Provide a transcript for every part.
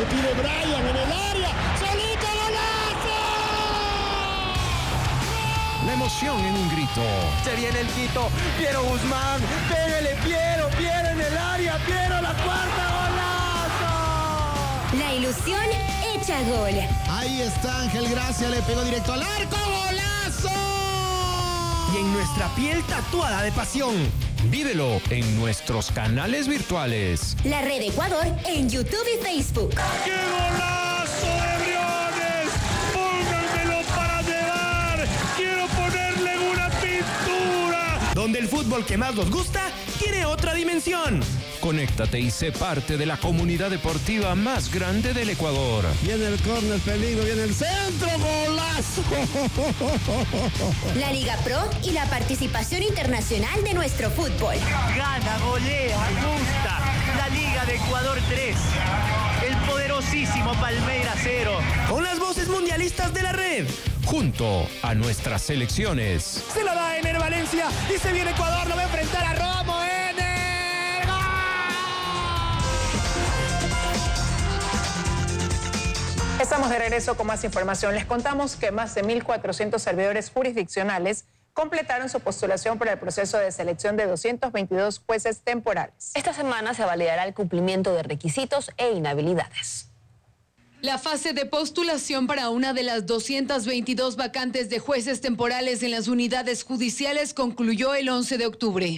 Le pide Brian en el área. ¡Solito golazo! La emoción en un grito. Se viene el Quito. Piero Guzmán. Pégale, Piero. Piero en el área. Piero la cuarta. ¡Golazo! La ilusión hecha gol. Ahí está Ángel Gracia. Le pegó directo al arco. ¡Golazo! Y en nuestra piel tatuada de pasión. Vívelo en nuestros canales virtuales. La Red Ecuador en YouTube y Facebook. ¡Qué golazo de Briones! ¡Pónganmelo para llevar! ¡Quiero ponerle una pintura! Donde el fútbol que más nos gusta tiene otra dimensión. Conéctate y sé parte de la comunidad deportiva más grande del Ecuador. Viene el córner, peligro, viene el centro, golazo. La Liga Pro y la participación internacional de nuestro fútbol. Gana, golea, gusta. La Liga de Ecuador 3. El poderosísimo Palmeiras 0. Con las voces mundialistas de la red. Junto a nuestras selecciones. Se la da Ener Valencia y se viene Ecuador. Lo va a enfrentar a Romo. Ener. Estamos de regreso con más información. Les contamos que más de 1.400 servidores jurisdiccionales completaron su postulación para el proceso de selección de 222 jueces temporales. Esta semana se validará el cumplimiento de requisitos e inhabilidades. La fase de postulación para una de las 222 vacantes de jueces temporales en las unidades judiciales concluyó el 11 de octubre.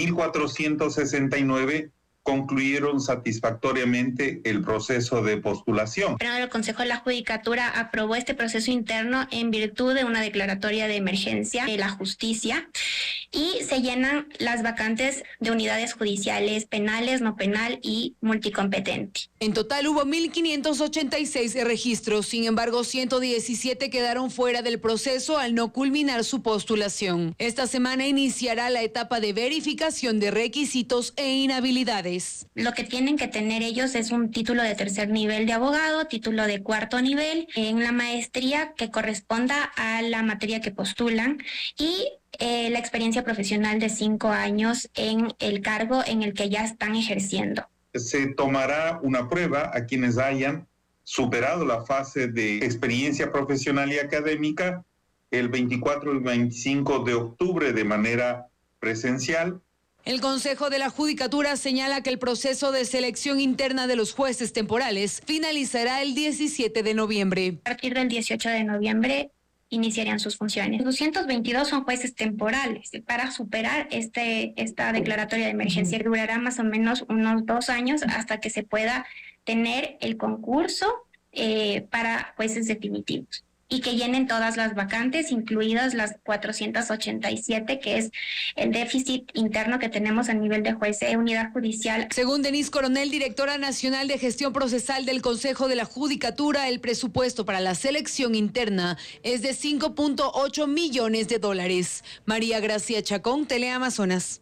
1.469 concluyeron satisfactoriamente el proceso de postulación. El Consejo de la Judicatura aprobó este proceso interno en virtud de una declaratoria de emergencia de la justicia y se llenan las vacantes de unidades judiciales penales, no penal y multicompetente. En total hubo 1.586 registros, sin embargo 117 quedaron fuera del proceso al no culminar su postulación. Esta semana iniciará la etapa de verificación de requisitos e inhabilidades. Lo que tienen que tener ellos es un título de tercer nivel de abogado, título de cuarto nivel, en la maestría que corresponda a la materia que postulan y la experiencia profesional de 5 años en el cargo en el que ya están ejerciendo. Se tomará una prueba a quienes hayan superado la fase de experiencia profesional y académica el 24 y 25 de octubre de manera presencial. El Consejo de la Judicatura señala que el proceso de selección interna de los jueces temporales finalizará el 17 de noviembre. A partir del 18 de noviembre iniciarían sus funciones. 222 son jueces temporales. Para superar esta declaratoria de emergencia durará más o menos unos 2 años hasta que se pueda tener el concurso para jueces definitivos y que llenen todas las vacantes, incluidas las 487, que es el déficit interno que tenemos a nivel de juez de unidad judicial. Según Denise Coronel, directora nacional de gestión procesal del Consejo de la Judicatura, el presupuesto para la selección interna es de $5.8 millones. María Gracia Chacón, Teleamazonas.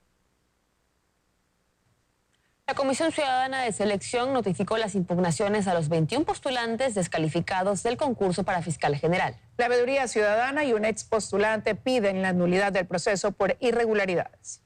La Comisión Ciudadana de Selección notificó las impugnaciones a los 21 postulantes descalificados del concurso para fiscal general. La Veeduría Ciudadana y un ex postulante piden la nulidad del proceso por irregularidades.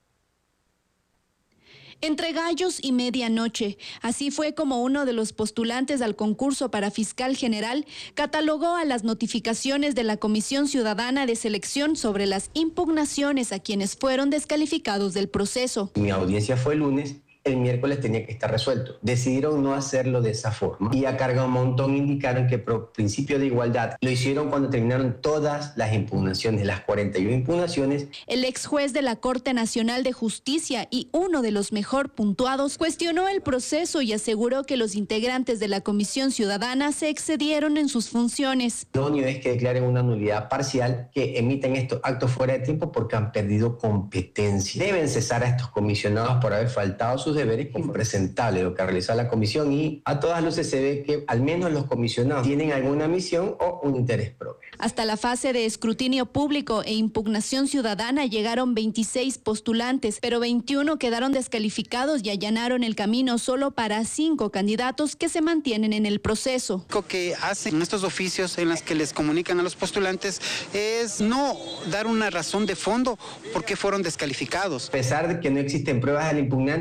Entre gallos y medianoche, así fue como uno de los postulantes al concurso para fiscal general catalogó a las notificaciones de la Comisión Ciudadana de Selección sobre las impugnaciones a quienes fueron descalificados del proceso. Mi audiencia fue el lunes. El miércoles tenía que estar resuelto. Decidieron no hacerlo de esa forma. Y a carga un montón indicaron que por principio de igualdad lo hicieron cuando terminaron todas las impugnaciones, las 41 impugnaciones. El ex juez de la Corte Nacional de Justicia y uno de los mejor puntuados cuestionó el proceso y aseguró que los integrantes de la Comisión Ciudadana se excedieron en sus funciones. Lo único es que declaren una nulidad parcial, que emiten estos actos fuera de tiempo porque han perdido competencia. Deben cesar a estos comisionados por haber faltado sus deberes. Es impresentable lo que ha realizado la comisión y a todas luces se ve que al menos los comisionados tienen alguna misión o un interés propio. Hasta la fase de escrutinio público e impugnación ciudadana llegaron 26 postulantes, pero 21 quedaron descalificados y allanaron el camino solo para 5 candidatos que se mantienen en el proceso. Lo que hacen estos oficios en los que les comunican a los postulantes es no dar una razón de fondo por qué furon descalificados. A pesar de que no existen pruebas al impugnante, se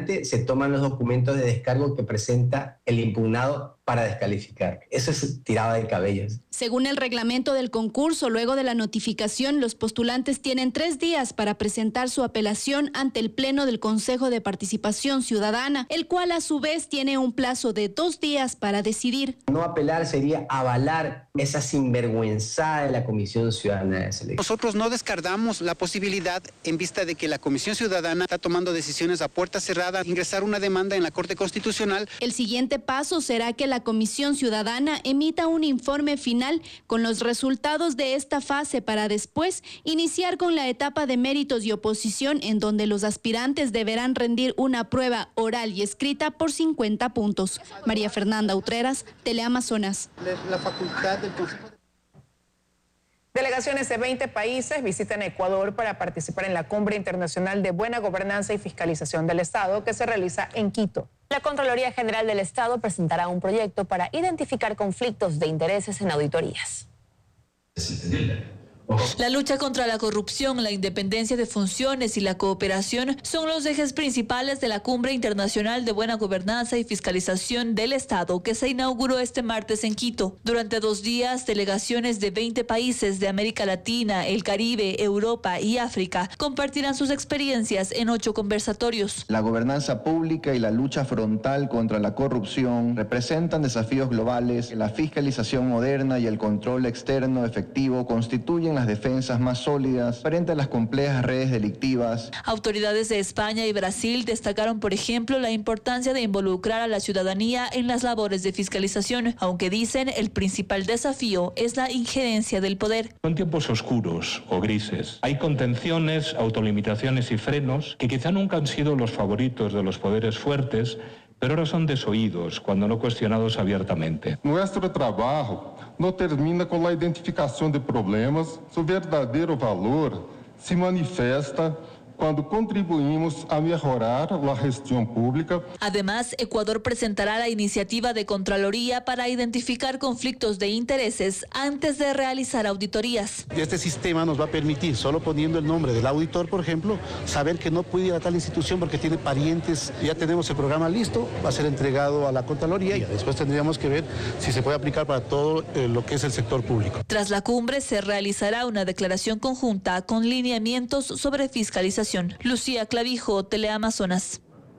toman los documentos de descargo que presenta el impugnado para descalificar. Eso es tirada de cabellos. Según el reglamento del concurso, luego de la notificación, los postulantes tienen 3 días para presentar su apelación ante el Pleno del Consejo de Participación Ciudadana, el cual a su vez tiene un plazo de 2 días para decidir. No apelar sería avalar esa sinvergüenzada de la Comisión Ciudadana de Selección. Nosotros no descartamos la posibilidad, en vista de que la Comisión Ciudadana está tomando decisiones a puerta cerrada, ingresar una demanda en la Corte Constitucional. El siguiente paso será que la Comisión Ciudadana emita un informe final con los resultados de esta fase para después iniciar con la etapa de méritos y oposición, en donde los aspirantes deberán rendir una prueba oral y escrita por 50 puntos. María Fernanda Utreras, Teleamazonas. La facultad del Consejo. Delegaciones de 20 países visitan Ecuador para participar en la Cumbre Internacional de Buena Gobernanza y Fiscalización del Estado que se realiza en Quito. La Contraloría General del Estado presentará un proyecto para identificar conflictos de intereses en auditorías. La lucha contra la corrupción, la independencia de funciones y la cooperación son los ejes principales de la Cumbre Internacional de Buena Gobernanza y Fiscalización del Estado que se inauguró este martes en Quito. Durante 2 días, delegaciones de 20 países de América Latina, el Caribe, Europa y África compartirán sus experiencias en 8 conversatorios. La gobernanza pública y la lucha frontal contra la corrupción representan desafíos globales. La fiscalización moderna y el control externo efectivo constituyen las defensas más sólidas frente a las complejas redes delictivas. Autoridades de España y Brasil destacaron, por ejemplo, la importancia de involucrar a la ciudadanía en las labores de fiscalización, aunque dicen el principal desafío es la injerencia del poder. Son tiempos oscuros o grises. Hay contenciones, autolimitaciones y frenos que quizá nunca han sido los favoritos de los poderes fuertes, pero ahora son desoídos cuando no cuestionados abiertamente. Nuestro trabajo no termina con la identificación de problemas. Su verdadero valor se manifiesta cuando contribuimos a mejorar la gestión pública. Además, Ecuador presentará la iniciativa de Contraloría para identificar conflictos de intereses antes de realizar auditorías. Este sistema nos va a permitir, solo poniendo el nombre del auditor, por ejemplo, saber que no puede ir a tal institución porque tiene parientes. Ya tenemos el programa listo, va a ser entregado a la Contraloría y después tendríamos que ver si se puede aplicar para todo lo que es el sector público. Tras la cumbre se realizará una declaración conjunta con lineamientos sobre fiscalización. Lucía Clavijo, Teleamazonas.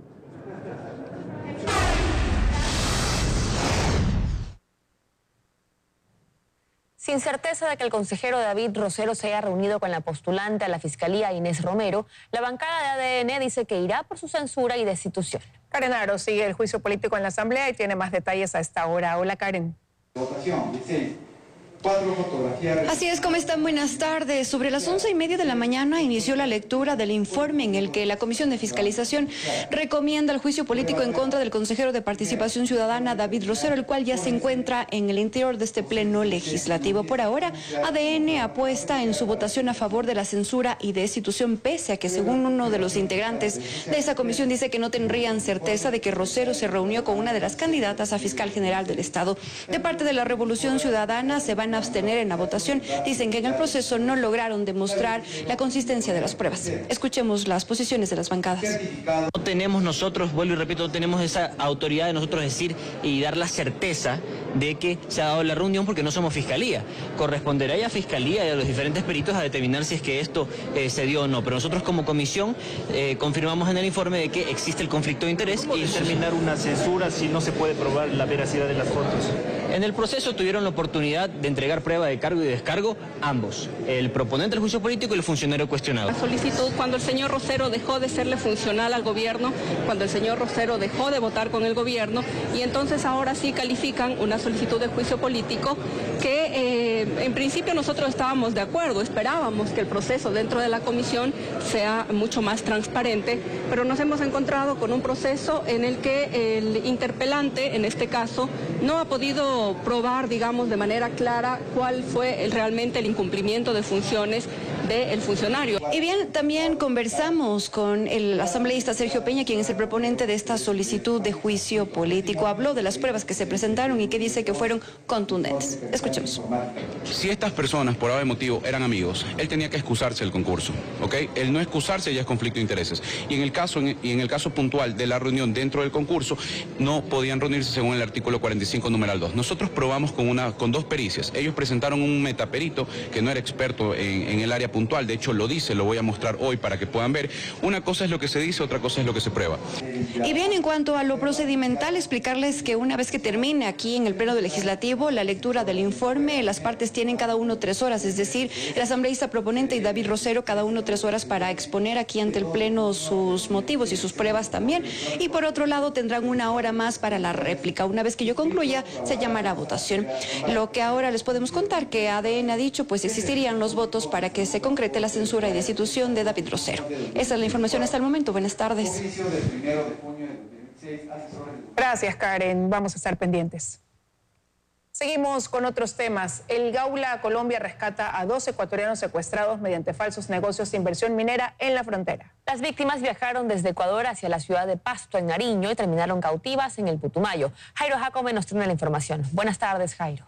Sin certeza de que el consejero David Rosero se haya reunido con la postulante a la Fiscalía Inés Romero, la bancada de ADN dice que irá por su censura y destitución. Karen Aro sigue el juicio político en la Asamblea y tiene más detalles a esta hora. Hola, Karen. Votación, dice 4 fotografías. Así es, ¿cómo están? Buenas tardes. Sobre las 11:30 de la mañana inició la lectura del informe en el que la Comisión de Fiscalización recomienda el juicio político en contra del consejero de Participación Ciudadana David Rosero, el cual ya se encuentra en el interior de este pleno legislativo. Por ahora, ADN apuesta en su votación a favor de la censura y destitución, pese a que, según uno de los integrantes de esa comisión, dice que no tendrían certeza de que Rosero se reunió con una de las candidatas a fiscal general del Estado. De parte de la Revolución Ciudadana se van a abstener en la votación. Dicen que en el proceso no lograron demostrar la consistencia de las pruebas. Escuchemos las posiciones de las bancadas. No tenemos nosotros, vuelvo y repito, no tenemos esa autoridad de nosotros decir y dar la certeza de que se ha dado la reunión porque no somos fiscalía. Corresponderá ya a fiscalía y a los diferentes peritos a determinar si es que esto se dio o no. Pero nosotros como comisión confirmamos en el informe de que existe el conflicto de interés. ¿Cómo determinar una censura si no se puede probar la veracidad de las fotos? En el proceso tuvieron la oportunidad de entregar prueba de cargo y descargo ambos, el proponente del juicio político y el funcionario cuestionado. La solicitud, cuando el señor Rosero dejó de serle funcional al gobierno, cuando el señor Rosero dejó de votar con el gobierno, y entonces ahora sí califican una solicitud de juicio político que en principio nosotros estábamos de acuerdo, esperábamos que el proceso dentro de la comisión sea mucho más transparente, pero nos hemos encontrado con un proceso en el que el interpelante, en este caso, no ha podido probar, digamos, de manera clara cuál fue realmente el incumplimiento de funciones del funcionario. Y bien, también conversamos con el asambleísta Sergio Peña, quien es el proponente de esta solicitud de juicio político. Habló de las pruebas que se presentaron y que dice que fueron contundentes. Escuchemos. Si estas personas, por algún motivo, eran amigos, él tenía que excusarse del concurso, ¿ok? El no excusarse ya es conflicto de intereses. Y en el caso puntual de la reunión dentro del concurso, no podían reunirse según el artículo 45, numeral 2. Nosotros probamos con dos pericias. Ellos presentaron un metaperito que no era experto en el área puntual, de hecho lo dice, lo voy a mostrar hoy para que puedan ver. Una cosa es lo que se dice, otra cosa es lo que se prueba. Y bien, en cuanto a lo procedimental, explicarles que una vez que termine aquí en el Pleno del Legislativo la lectura del informe, las partes tienen cada uno 3 horas, es decir, el asambleísta proponente y David Rosero cada uno 3 horas para exponer aquí ante el Pleno sus motivos y sus pruebas también. Y por otro lado tendrán 1 hora más para la réplica. Una vez que yo concluya, se llamará a votación. Lo que ahora les podemos contar que ADN ha dicho, pues existirían los votos para que se concrete la censura y destitución de David Rosero. Esa es la información hasta el momento. Buenas tardes. Gracias, Karen. Vamos a estar pendientes. Seguimos con otros temas. El Gaula Colombia rescata a 2 ecuatorianos secuestrados mediante falsos negocios de inversión minera en la frontera. Las víctimas viajaron desde Ecuador hacia la ciudad de Pasto, en Nariño, y terminaron cautivas en el Putumayo. Jairo Jacome nos tiene la información. Buenas tardes, Jairo.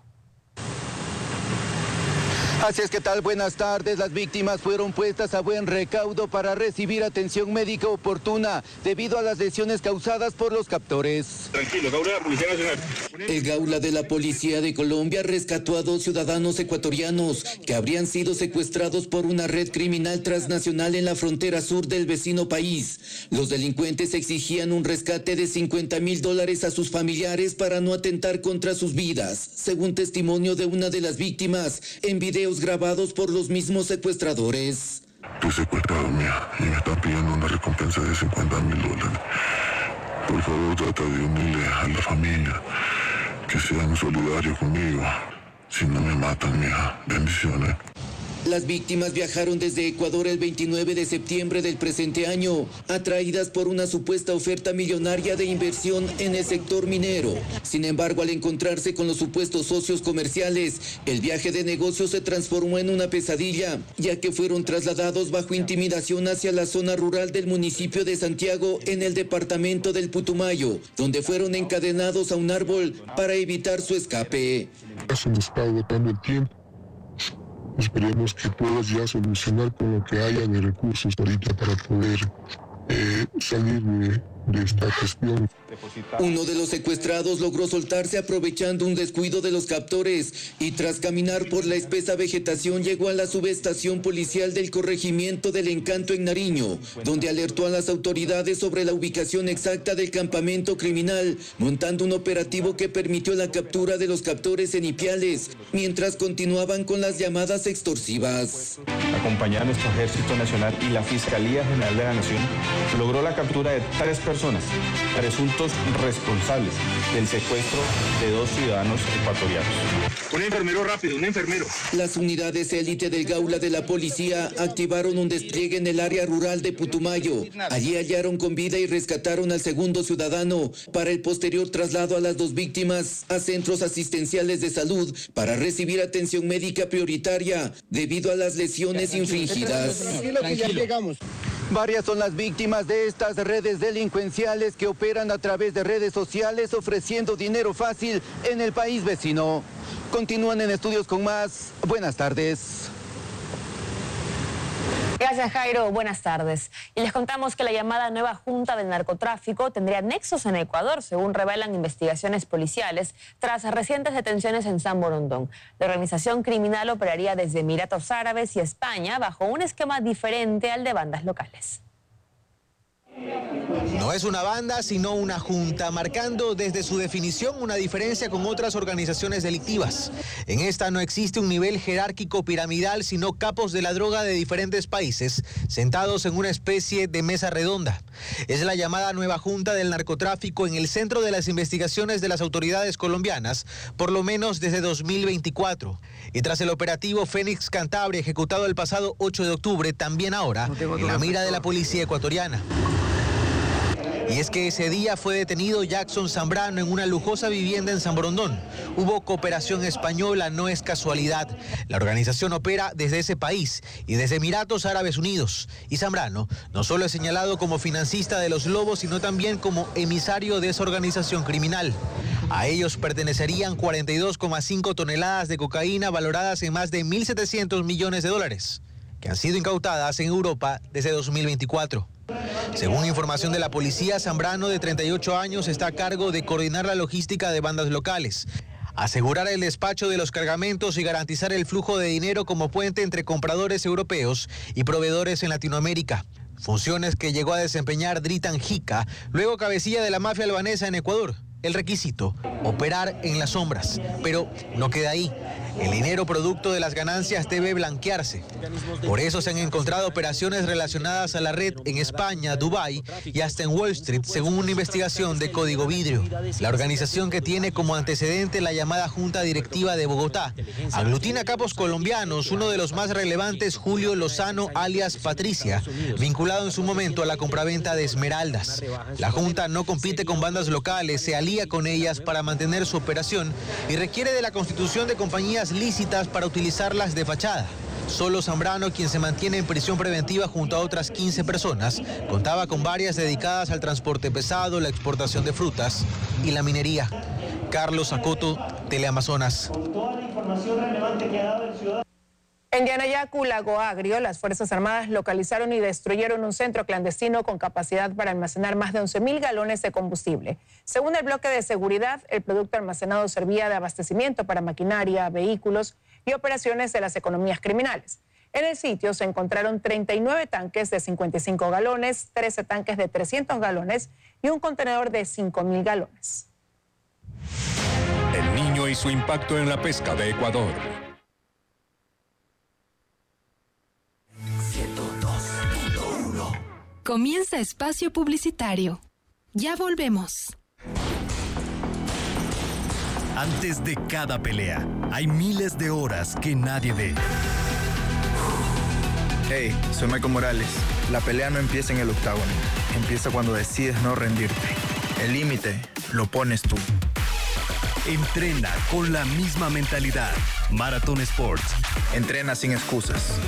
Así es, ¿qué tal? Buenas tardes. Las víctimas fueron puestas a buen recaudo para recibir atención médica oportuna debido a las lesiones causadas por los captores. Tranquilo, Gaula de la Policía Nacional. El Gaula de la Policía de Colombia rescató a 2 ciudadanos ecuatorianos que habrían sido secuestrados por una red criminal transnacional en la frontera sur del vecino país. Los delincuentes exigían un rescate de $50,000 a sus familiares para no atentar contra sus vidas, según testimonio de una de las víctimas en videos grabados por los mismos secuestradores. Estoy secuestrado, mía, y me están pidiendo una recompensa de $50,000. Por favor, trata de unirle a la familia, que sean solidarios conmigo. Si no me matan, mía, bendiciones. Las víctimas viajaron desde Ecuador el 29 de septiembre del presente año, atraídas por una supuesta oferta millonaria de inversión en el sector minero. Sin embargo, al encontrarse con los supuestos socios comerciales, el viaje de negocios se transformó en una pesadilla, ya que fueron trasladados bajo intimidación hacia la zona rural del municipio de Santiago, en el departamento del Putumayo, donde fueron encadenados a un árbol para evitar su escape. Se nos está agotando el tiempo. Esperemos que puedas ya solucionar con lo que haya de recursos ahorita para poder salir de esta cuestión. Uno de los secuestrados logró soltarse aprovechando un descuido de los captores y tras caminar por la espesa vegetación llegó a la subestación policial del corregimiento del Encanto en Nariño, donde alertó a las autoridades sobre la ubicación exacta del campamento criminal, montando un operativo que permitió la captura de los captores en Ipiales, mientras continuaban con las llamadas extorsivas. Acompañada de nuestro Ejército Nacional y la Fiscalía General de la Nación, logró la captura de 3 personas, presuntos responsables del secuestro de 2 ciudadanos ecuatorianos. Un enfermero rápido, un enfermero. Las unidades élite del Gaula de la Policía activaron un despliegue en el área rural de Putumayo. Allí hallaron con vida y rescataron al segundo ciudadano para el posterior traslado a las 2 víctimas a centros asistenciales de salud para recibir atención médica prioritaria debido a las lesiones infringidas. Varias son las víctimas de estas redes delincuenciales que operan a través de redes sociales ofreciendo dinero fácil en el país vecino. Continúan en estudios con más. Buenas tardes. Gracias, Jairo. Buenas tardes. Y les contamos que la llamada nueva Junta del Narcotráfico tendría nexos en Ecuador, según revelan investigaciones policiales, tras recientes detenciones en San Borondón. La organización criminal operaría desde Emiratos Árabes y España bajo un esquema diferente al de bandas locales. No es una banda, sino una junta, marcando desde su definición una diferencia con otras organizaciones delictivas. En esta no existe un nivel jerárquico piramidal, sino capos de la droga de diferentes países, sentados en una especie de mesa redonda. Es la llamada nueva Junta del Narcotráfico en el centro de las investigaciones de las autoridades colombianas, por lo menos desde 2024. Y tras el operativo Fénix Cantabria, ejecutado el pasado 8 de octubre, también ahora en la mira de la policía ecuatoriana. Y es que ese día fue detenido Jackson Zambrano en una lujosa vivienda en San Borondón. Hubo cooperación española, no es casualidad. La organización opera desde ese país y desde Emiratos Árabes Unidos. Y Zambrano no solo es señalado como financista de los Lobos, sino también como emisario de esa organización criminal. A ellos pertenecerían 42,5 toneladas de cocaína valoradas en más de 1.700 millones de dólares, que han sido incautadas en Europa desde 2024. Según información de la policía, Zambrano, de 38 años, está a cargo de coordinar la logística de bandas locales, asegurar el despacho de los cargamentos y garantizar el flujo de dinero como puente entre compradores europeos y proveedores en Latinoamérica. Funciones que llegó a desempeñar Dritan Jica, luego cabecilla de la mafia albanesa en Ecuador. El requisito, operar en las sombras, pero no queda ahí. El dinero producto de las ganancias debe blanquearse. Por eso se han encontrado operaciones relacionadas a la red en España, Dubái y hasta en Wall Street, según una investigación de Código Vidrio. La organización, que tiene como antecedente la llamada Junta Directiva de Bogotá, aglutina capos colombianos, uno de los más relevantes, Julio Lozano, alias Patricia, vinculado en su momento a la compraventa de esmeraldas. La Junta no compite con bandas locales, se alía con ellas para mantener su operación y requiere de la constitución de compañías lícitas para utilizarlas de fachada. Solo Zambrano, quien se mantiene en prisión preventiva junto a otras 15 personas, contaba con varias dedicadas al transporte pesado, la exportación de frutas y la minería. Carlos Acoto, Teleamazonas. En Yanayacu, Lago Agrio, las Fuerzas Armadas localizaron y destruyeron un centro clandestino con capacidad para almacenar más de 11.000 galones de combustible. Según el bloque de seguridad, el producto almacenado servía de abastecimiento para maquinaria, vehículos y operaciones de las economías criminales. En el sitio se encontraron 39 tanques de 55 galones, 13 tanques de 300 galones y un contenedor de 5.000 galones. El Niño y su impacto en la pesca de Ecuador. Comienza espacio publicitario. Ya volvemos. Antes de cada pelea, hay miles de horas que nadie ve. Hey, soy Michael Morales. La pelea no empieza en el octágono. Empieza cuando decides no rendirte. El límite lo pones tú. Entrena con la misma mentalidad. Marathon Sports. Entrena sin excusas.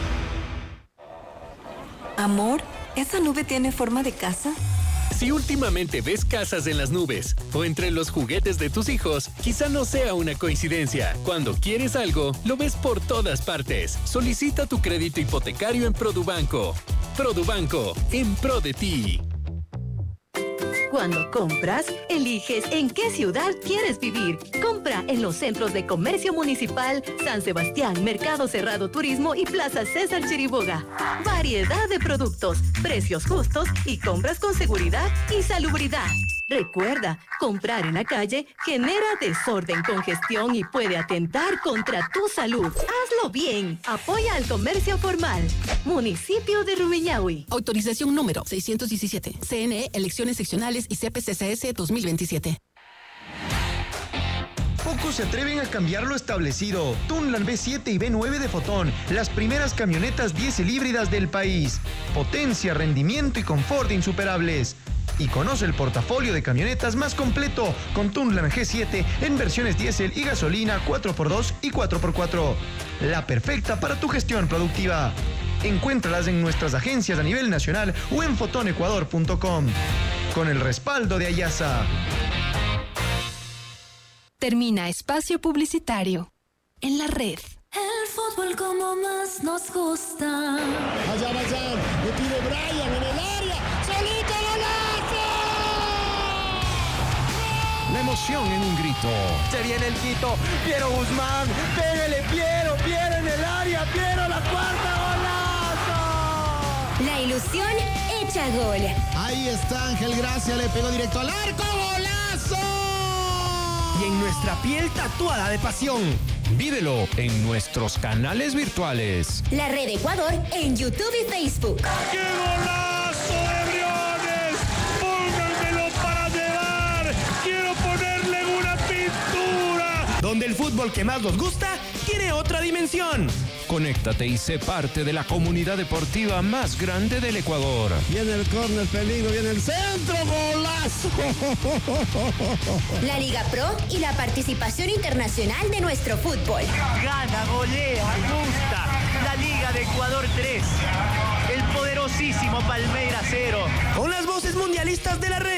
Amor, ¿esa nube tiene forma de casa? Si últimamente ves casas en las nubes o entre los juguetes de tus hijos, quizá no sea una coincidencia. Cuando quieres algo, lo ves por todas partes. Solicita tu crédito hipotecario en Produbanco. Produbanco, en pro de ti. Cuando compras, eliges en qué ciudad quieres vivir. Compra en los centros de comercio municipal, San Sebastián, Mercado Cerrado Turismo y Plaza César Chiriboga. Variedad de productos, precios justos y compras con seguridad y salubridad. Recuerda, comprar en la calle genera desorden, congestión y puede atentar contra tu salud. Hazlo bien. Apoya al comercio formal. Municipio de Rumiñahui. Autorización número 617. CNE, elecciones seccionales y CPCCS 2027. Pocos se atreven a cambiar lo establecido. Tunland B7 y B9 de Fotón, las primeras camionetas diésel híbridas del país. Potencia, rendimiento y confort insuperables. Y conoce el portafolio de camionetas más completo con Tunland G7 en versiones diésel y gasolina 4x2 y 4x4. La perfecta para tu gestión productiva. Encuéntralas en nuestras agencias a nivel nacional o en fotonecuador.com. Con el respaldo de Ayasa. Termina espacio publicitario en la red. El fútbol como más nos gusta. Allá, le tiro Brian en el área. ¡Solito golazo! La emoción en un grito. Se viene el Quito. Piero Guzmán. Pégale, Piero. Piero en el área. Piero, la cuarta, golazo. La ilusión hecha gol. Ahí está Ángel Gracia. Le pegó directo al arco. ¡Golazo! Y en nuestra piel tatuada de pasión. Vívelo en nuestros canales virtuales. La Red Ecuador en YouTube y Facebook. ¡Qué golazo de Briones! ¡Pónganmelo para llevar! ¡Quiero ponerle una pintura! Donde el fútbol que más nos gusta tiene otra dimensión. Conéctate y sé parte de la comunidad deportiva más grande del Ecuador. Viene el córner, peligro, viene el centro, golazo. La Liga Pro y la participación internacional de nuestro fútbol. Gana, golea, gusta. La Liga de Ecuador 3. El poderosísimo Palmeiras 0. Con las voces mundialistas de la red.